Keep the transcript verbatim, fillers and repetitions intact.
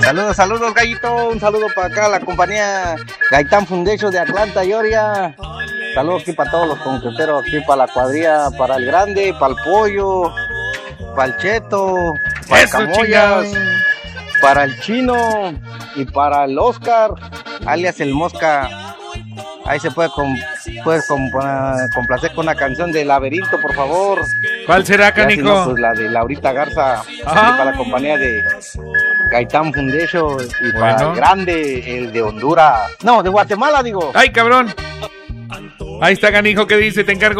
Saludos, saludos, Gallito. Un saludo para acá, la compañía Gaitán Foundation de Atlanta, Georgia. Saludos aquí para todos los concreteros, aquí para la cuadrilla, para el grande, para el pollo, para el cheto, para el camoyas, para el chino y para el Oscar, alias el Mosca. Ahí se puede, com, puede com, complacer con una canción de Laberinto, por favor. ¿Cuál será, canijo? Si no, pues la de Laurita Garza, para la compañía de Gaitán Foundation y bueno. Para el grande, el de Honduras. No, de Guatemala, digo. ¡Ay, cabrón! Ahí está, canijo, que dice, te encargo.